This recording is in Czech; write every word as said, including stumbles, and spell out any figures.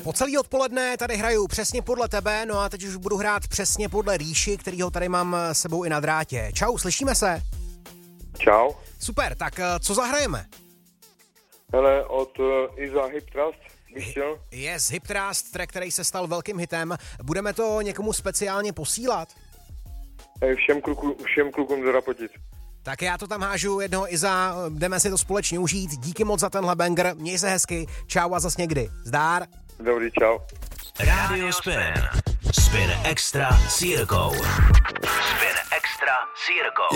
Po celý odpoledne tady hraju přesně podle tebe, no a teď už budu hrát přesně podle Ríši, kterýho tady mám s sebou i na drátě. Čau, slyšíme se? Čau. Super, tak co zahrajeme? Hele, od uh, Iza Hip Trust bych chtěl. Yes, Hip Trust, track, který se stal velkým hitem. Budeme to někomu speciálně posílat? Hej, všem, kluku, všem klukům do Rapotic. Tak já to tam hážu jednoho Iza, jdeme si to společně užít. Díky moc za tenhle banger, měj se hezky, čau a zas někdy. Zdár. Dobrý, čau. Radio Spin. Spin Extra s Jirkou. Spin Extra s Jirkou.